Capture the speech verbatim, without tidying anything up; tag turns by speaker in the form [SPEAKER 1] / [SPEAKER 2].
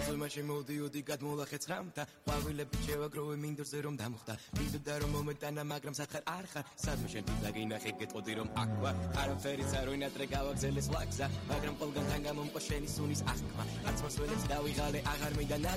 [SPEAKER 1] ზომაში მოდიოდი გადმოლახე ცხამთა ყვავილები შევაგროვე მინდორზე რომ დამხვდა ვიდოდა რომ მომეტანა მაგრამ სათხარ არ ხარ სადმე შენ დაგინახე გეტყოდი რომ აკვა არაფერიც არ ვინატრე გავაგზელეს ლაგზა მაგრამ ყველგან თან გამომყვა შენი სუნის აღქმა არც მოსველებს დავიღალე აღარ მინდა